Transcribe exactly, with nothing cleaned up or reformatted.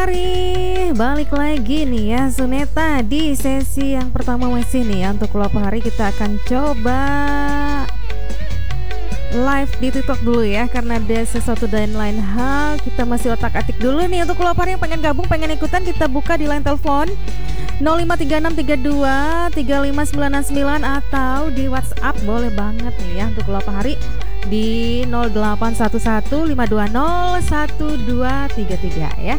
hari, balik lagi nih ya Suneta di sesi yang pertama masih nih ya. Untuk kelapa hari kita akan coba live di TikTok dulu ya, karena ada sesuatu dan lain hal. Kita masih otak-atik dulu nih. Untuk kelapa hari yang pengen gabung, pengen ikutan, kita buka di line telepon nol lima tiga enam tiga dua tiga lima sembilan sembilan atau di WhatsApp boleh banget nih ya. Untuk kelapa hari di nol delapan satu satu lima dua nol satu dua tiga tiga ya.